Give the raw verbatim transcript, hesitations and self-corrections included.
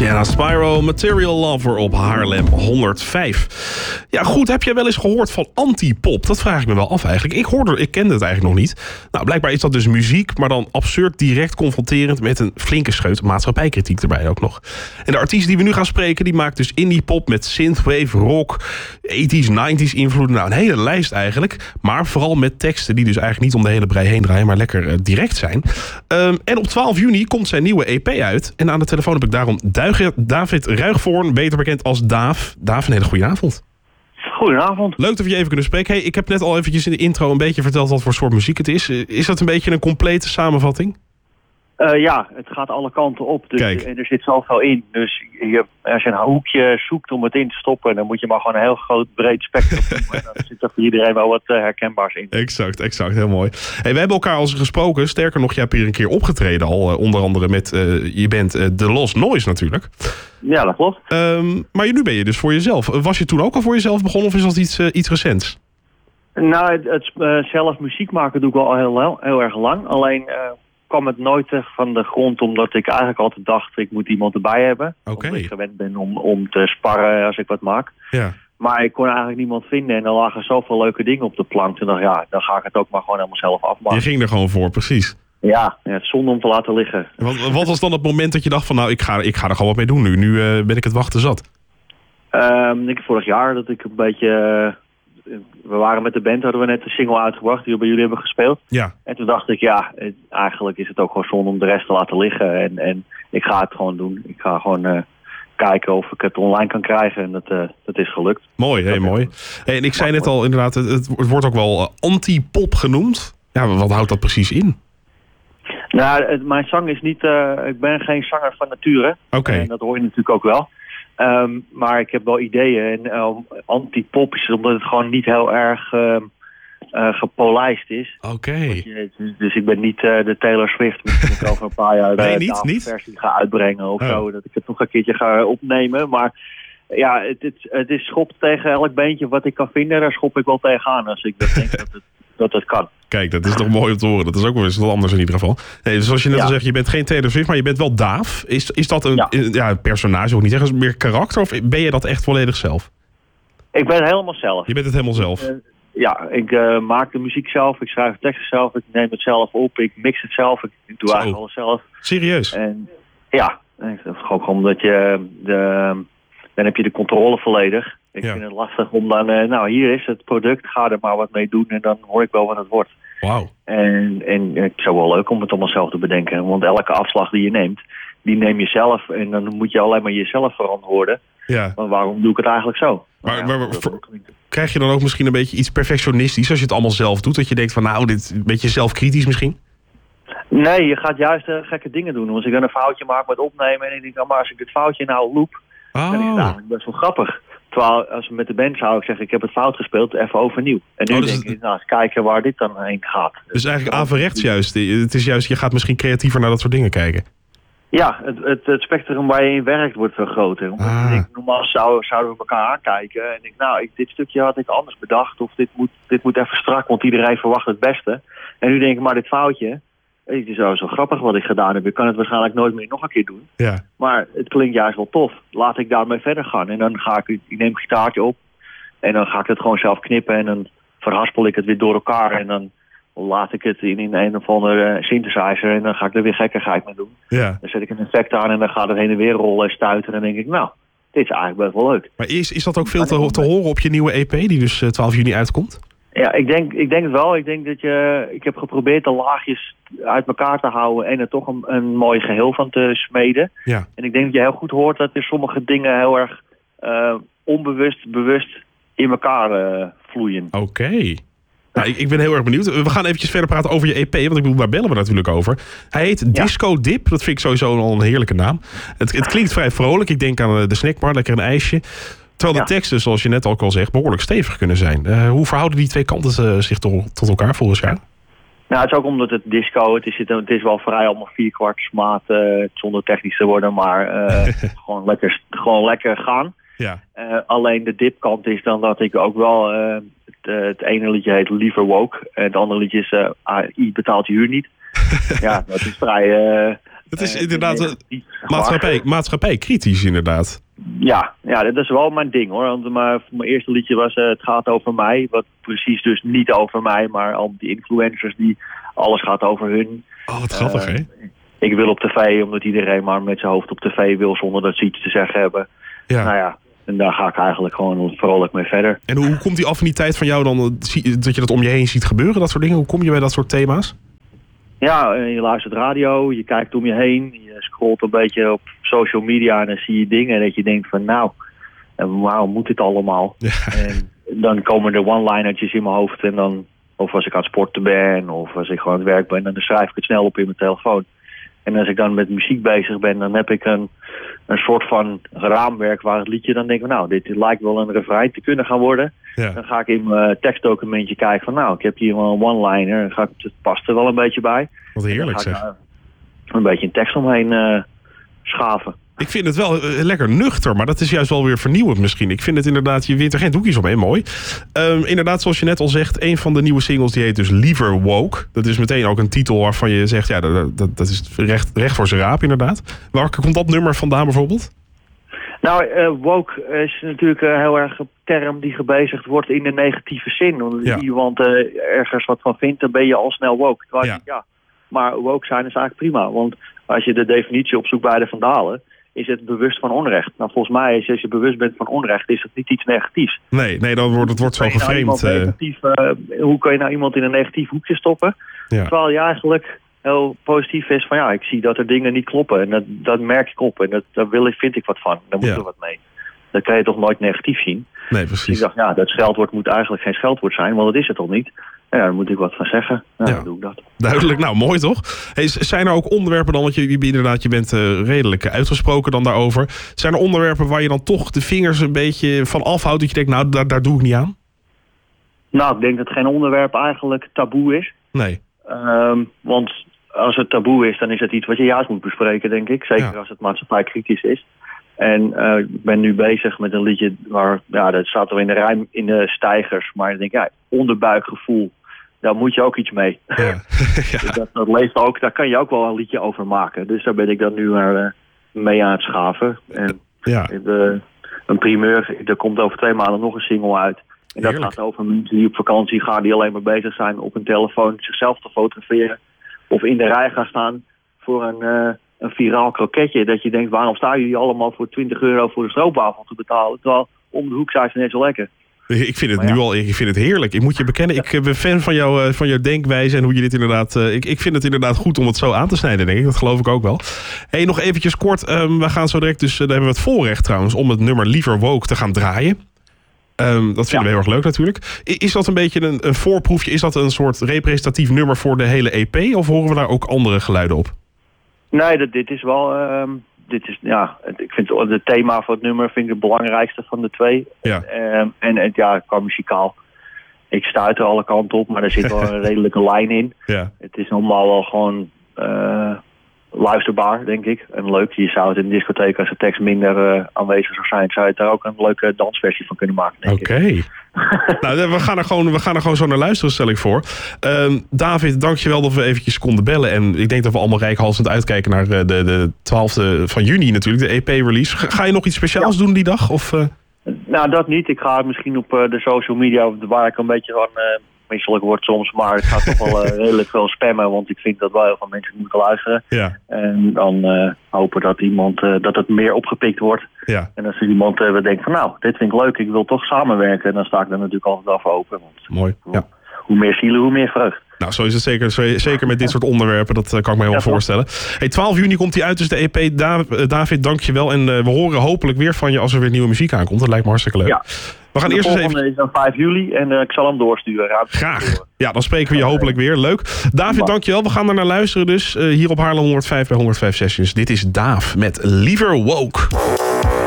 Sienna Spyro, Material Lover op Haarlem honderdvijf. Ja goed, heb jij wel eens gehoord van antipop? Dat vraag ik me wel af eigenlijk. Ik hoorde, ik kende het eigenlijk nog niet. Nou, blijkbaar is dat dus muziek, maar dan absurd direct confronterend met een flinke scheut maatschappijkritiek erbij ook nog. En de artiest die we nu gaan spreken, die maakt dus indie pop met synthwave, rock, tachtiger, negentiger invloeden. Nou, een hele lijst eigenlijk. Maar vooral met teksten die dus eigenlijk niet om de hele brei heen draaien, maar lekker uh, direct zijn. Um, en op twaalf juni komt zijn nieuwe E P uit. En aan de telefoon heb ik daarom Duig- David Ruigvoorn, beter bekend als Daaf. Daaf, een hele goede avond. Goedenavond. Leuk dat we je even kunnen spreken. Hey, ik heb net al eventjes in de intro een beetje verteld wat voor soort muziek het is. Is dat een beetje een complete samenvatting? Uh, ja, het gaat alle kanten op. Dus, Kijk. en er zit zoveel in. Dus je, als je een hoekje zoekt om het in te stoppen, dan moet je maar gewoon een heel groot breed spectrum doen. En dan zit er voor iedereen wel wat uh, herkenbaars in. Exact, exact. Heel mooi. Hey, we hebben elkaar al eens gesproken. Sterker nog, je hebt hier een keer opgetreden al. Uh, onder andere met uh, je band uh, The Lost Noise natuurlijk. Ja, dat klopt. Um, maar nu ben je dus voor jezelf. Was je toen ook al voor jezelf begonnen of is dat iets, uh, iets recents? Nou, het, het uh, zelf muziek maken doe ik al heel, heel erg lang. Alleen uh, kwam het nooit echt van de grond, omdat ik eigenlijk altijd dacht, ik moet iemand erbij hebben. Oké. Omdat ik gewend ben om, om te sparren als ik wat maak. Ja. Maar ik kon eigenlijk niemand vinden en er lagen zoveel leuke dingen op de plank. En dacht, ja, dan ga ik het ook maar gewoon helemaal zelf afmaken. Je ging er gewoon voor, precies. Ja, ja, het is zonde om te laten liggen. Wat, wat was dan het moment dat je dacht van, nou, ik ga, ik ga er gewoon wat mee doen nu. Nu uh, ben ik het wachten zat. Um, ik vorig jaar dat ik een beetje... Uh, we waren met de band, hadden we net een single uitgebracht die we bij jullie hebben gespeeld. Ja. En toen dacht ik, ja, het, eigenlijk is het ook gewoon zonde om de rest te laten liggen. En, en ik ga het gewoon doen. Ik ga gewoon uh, kijken of ik het online kan krijgen. En dat, uh, dat is gelukt. Mooi, heel mooi. Hey, en ik zei net al, inderdaad, het, het wordt ook wel uh, anti-pop genoemd. Ja, wat houdt dat precies in? Nou, het, mijn zang is niet... Uh, ik ben geen zanger van nature. Oké. Okay. En dat hoor je natuurlijk ook wel. Um, maar ik heb wel ideeën. En uh, anti-pop is omdat het gewoon niet heel erg uh, uh, gepolijst is. Oké. Okay. Dus, dus ik ben niet uh, de Taylor Swift. Misschien ik over een paar jaar nee, de niet, niet. versie ga uitbrengen of oh. zo. Dat ik het nog een keertje ga opnemen. Maar ja, het, het, het is schop tegen elk beentje wat ik kan vinden. Daar schop ik wel tegenaan als ik dat denk dat het, dat het kan. Kijk, dat is toch mooi om te horen. Dat is ook wel eens wat anders in ieder geval. Nee, dus zoals je net ja. al zegt, je bent geen Taylor Swift, maar je bent wel Daaf. Is, is dat een, ja. Ja, een personage, ook niet zeggen, meer karakter? Of ben je dat echt volledig zelf? Ik ben helemaal zelf. Je bent het helemaal zelf? Uh, ja, ik uh, maak de muziek zelf, ik schrijf de teksten zelf, ik neem het zelf op, ik mix het zelf, ik doe Zo. eigenlijk alles zelf. Serieus? En ja, dat is ook omdat je, de, dan heb je de controle volledig. Ik ja. vind het lastig om dan, uh, nou hier is het product, ga er maar wat mee doen en dan hoor ik wel wat het wordt. Wauw. En, en het is wel leuk om het allemaal zelf te bedenken. Want elke afslag die je neemt, die neem je zelf. En dan moet je alleen maar jezelf verantwoorden. Ja. Maar waarom doe ik het eigenlijk zo? Maar, nou, maar, ja, maar voor, krijg je dan ook misschien een beetje iets perfectionistisch als je het allemaal zelf doet? Dat je denkt van nou, dit is een beetje zelfkritisch misschien? Nee, je gaat juist uh, gekke dingen doen. Als ik dan een foutje maak met opnemen en ik denk, nou, maar als ik dit foutje nou loop, oh. dan is het eigenlijk best wel grappig. Terwijl als we met de band zou ik zeggen, ik heb het fout gespeeld, even overnieuw. En nu oh, dus denk ik, nou eens kijken waar dit dan heen gaat. Dus eigenlijk averechts juist. Het is juist, je gaat misschien creatiever naar dat soort dingen kijken. Ja, het, het, het spectrum waar je in werkt wordt veel groter. Omdat ah. ik denk, normaal zou, zouden we elkaar aankijken. En ik denk, nou, ik, dit stukje had ik anders bedacht. Of dit moet, dit moet even strak, want iedereen verwacht het beste. En nu denk ik, maar dit foutje, het is zo, zo grappig wat ik gedaan heb. Ik kan het waarschijnlijk nooit meer nog een keer doen. Ja. Maar het klinkt juist wel tof. Laat ik daarmee verder gaan. En dan ga ik, ik neem een gitaartje op. En dan ga ik het gewoon zelf knippen. En dan verhaspel ik het weer door elkaar. En dan laat ik het in, in een of andere synthesizer. En dan ga ik er weer gekkigheid mee doen. Ja. Dan zet ik een effect aan en dan gaat het heen en weer rollen en stuiten. En dan denk ik, nou, dit is eigenlijk best wel leuk. Maar is, is dat ook veel te, te horen op je nieuwe E P die dus twaalf juni uitkomt? Ja, ik denk, ik denk het wel. Ik denk dat je, ik heb geprobeerd de laagjes uit elkaar te houden en er toch een, een mooi geheel van te smeden. Ja. En ik denk dat je heel goed hoort dat er sommige dingen heel erg uh, onbewust, bewust in elkaar uh, vloeien. Oké. Okay. Nou, ik, ik ben heel erg benieuwd. We gaan eventjes verder praten over je E P, want ik bedoel, daar bellen we natuurlijk over. Hij heet ja. Disco Dip, dat vind ik sowieso al een heerlijke naam. Het, het klinkt vrij vrolijk. Ik denk aan de snackbar, lekker een ijsje. Terwijl de ja. teksten, zoals je net ook al zegt, behoorlijk stevig kunnen zijn. Uh, hoe verhouden die twee kanten uh, zich to- tot elkaar volgens jou? Nou, het is ook omdat het disco, het is, het is wel vrij allemaal vierkwarts maat, uh, zonder technisch te worden, maar uh, gewoon, lekker, gewoon lekker gaan. Ja. Uh, alleen de dipkant is dan dat ik ook wel, uh, het, uh, het ene liedje heet Liever Woke, en het andere liedje is uh, A I betaalt je huur niet. Ja, dat is vrij... Uh, Het is uh, inderdaad... Maatschappij, maatschappij kritisch inderdaad. Ja, ja, dat is wel mijn ding hoor. Want maar mijn eerste liedje was uh, Het gaat over mij. Wat precies dus niet over mij, maar al die influencers die alles gaat over hun. Oh, wat grappig uh, hè? Ik wil op tv, omdat iedereen maar met zijn hoofd op tv wil zonder dat ze iets te zeggen hebben. Ja. Nou ja, en daar ga ik eigenlijk gewoon vrolijk mee verder. En hoe, hoe komt die affiniteit van jou dan, dat je dat om je heen ziet gebeuren, dat soort dingen? Hoe kom je bij dat soort thema's? Ja, je luistert radio, je kijkt om je heen, je scrolt een beetje op social media en dan zie je dingen dat je denkt van nou, waarom moet dit allemaal? Ja. En dan komen er one-linertjes in mijn hoofd en dan, of als ik aan het sporten ben of als ik gewoon aan het werk ben, dan schrijf ik het snel op in mijn telefoon. En als ik dan met muziek bezig ben, dan heb ik een, een soort van raamwerk waar het liedje dan denk ik, nou, dit lijkt wel een refrein te kunnen gaan worden. Ja. Dan ga ik in mijn tekstdocumentje kijken van, nou, ik heb hier wel een one-liner. Dan ga ik, het past er wel een beetje bij. Wat heerlijk zeg. Uh, een beetje een tekst omheen uh, schaven. Ik vind het wel uh, lekker nuchter, maar dat is juist wel weer vernieuwend misschien. Ik vind het inderdaad, je wint er geen doekjes omheen, mooi. Um, inderdaad, zoals je net al zegt, een van de nieuwe singles die heet dus Liever Woke. Dat is meteen ook een titel waarvan je zegt, ja, dat, dat, dat is recht, recht voor zijn raap inderdaad. Waar komt dat nummer vandaan bijvoorbeeld? Nou, uh, woke is natuurlijk uh, heel erg een term die gebezigd wordt in de negatieve zin. Als ja. iemand uh, ergens wat van vindt, dan ben je al snel woke. Ja. Je, ja. Maar woke zijn is eigenlijk prima, want als je de definitie opzoekt bij de Vandalen, is het bewust van onrecht. Nou, volgens mij, is, als je bewust bent van onrecht, is het niet iets negatiefs. Nee, nee, dan wordt het wordt zo geframed. Nou negatief, uh, hoe kan je nou iemand in een negatief hoekje stoppen? Ja. Terwijl je eigenlijk heel positief is van ja, ik zie dat er dingen niet kloppen. En dat, dat merk ik op. En dat, daar wil ik, vind ik wat van. Daar moet ja. er wat mee. Dat kan je toch nooit negatief zien. Nee, precies. Dus ik dacht, ja, dat scheldwoord moet eigenlijk geen scheldwoord zijn, want dat is het toch niet. Ja, daar moet ik wat van zeggen. Nou, ja. Dan doe ik dat. Duidelijk, nou mooi toch? Hey, zijn er ook onderwerpen dan, want je, je, inderdaad, je bent uh, redelijk uitgesproken dan daarover. Zijn er onderwerpen waar je dan toch de vingers een beetje van afhoudt, dat je denkt, nou, daar, daar doe ik niet aan? Nou, ik denk dat geen onderwerp eigenlijk taboe is. Nee. Um, want als het taboe is, dan is het iets wat je juist moet bespreken, denk ik. Zeker ja. als het maatschappij kritisch is. En uh, ik ben nu bezig met een liedje waar, ja, dat staat al in de rijm in de stijgers. Maar ik denk, ja, onderbuikgevoel, daar moet je ook iets mee. Ja. ja. Dus dat, dat leeft ook, daar kan je ook wel een liedje over maken. Dus daar ben ik dan nu maar uh, mee aan het schaven. En ja. de, een primeur, er komt over twee maanden nog een single uit. En dat Heerlijk. Gaat over mensen die op vakantie gaan, die alleen maar bezig zijn op een telefoon zichzelf te fotograferen. Of in de rij gaan staan voor een, uh, een viraal kroketje. Dat je denkt, waarom staan jullie allemaal voor twintig euro voor de stroopwafel te betalen? Terwijl om de hoek zijn ze net zo lekker. Ik vind het maar nu ja. al, ik vind het heerlijk. Ik moet je bekennen, ik ben fan van, jou, van jouw denkwijze en hoe je dit inderdaad... Uh, ik, ik vind het inderdaad goed om het zo aan te snijden, denk ik. Dat geloof ik ook wel. Hey, nog eventjes kort. Um, we gaan zo direct, dus uh, daar hebben we het voorrecht trouwens, om het nummer Liever Woke te gaan draaien. Um, dat vinden ja. we heel erg leuk natuurlijk. Is dat een beetje een, een voorproefje? Is dat een soort representatief nummer voor de hele E P? Of horen we daar ook andere geluiden op? Nee, dat, dit is wel... Um, dit is, ja, ik vind het thema van het nummer vind ik het belangrijkste van de twee. Ja. Um, en het, ja, qua muzikaal. Ik stuit er alle kanten op, maar er zit wel een redelijke lijn in. Ja. Het is normaal wel gewoon... Uh, luisterbaar, denk ik. En leuk. Je zou het in de discotheek, als de tekst minder uh, aanwezig zou zijn, zou je daar ook een leuke dansversie van kunnen maken, denk Oké. Okay. nou, we gaan, er gewoon, we gaan er gewoon zo naar luisteren, stel ik voor. Uh, David, dankjewel dat we eventjes konden bellen. En ik denk dat we allemaal reikhalsend uitkijken naar de, de twaalfde van juni natuurlijk, de E P-release. Ga je nog iets speciaals ja. doen die dag? Of, uh... Nou, dat niet. Ik ga misschien op uh, de social media, waar ik een beetje van... Uh, misselijk wordt soms, maar ik ga toch wel uh, redelijk veel spammen, want ik vind dat wel heel veel mensen moeten luisteren. Ja. En dan uh, hopen dat iemand uh, dat het meer opgepikt wordt. Ja. En als er iemand uh, denkt van nou, dit vind ik leuk, ik wil toch samenwerken, en dan sta ik er natuurlijk altijd wel voor open. Want Mooi. Hoe, ja. hoe meer zielen, hoe meer vreugd. Nou, zo is het zeker, zeker met dit soort onderwerpen. Dat uh, kan ik me helemaal ja, voorstellen. Hey, twaalf juni komt hij uit, dus de E P. Da- David, dank je wel. En uh, we horen hopelijk weer van je als er weer nieuwe muziek aankomt. Dat lijkt me hartstikke leuk. Ja. We gaan de eerst eens even... is dan vijf juli en uh, ik zal hem doorsturen. Raad Graag. Ja, dan spreken we je hopelijk weer. Leuk. David, dank je wel. We gaan er naar luisteren dus. Uh, hier op Haarlem honderdvijf bij honderdvijf Sessions. Dit is Daaf met Liever Woke.